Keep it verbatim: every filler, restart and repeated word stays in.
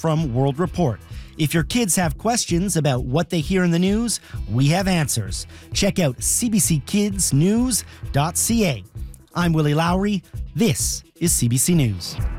from World Report. If your kids have questions about what they hear in the news, we have answers. Check out c b c kids news dot c a. I'm Willie Lowry. This is C B C News.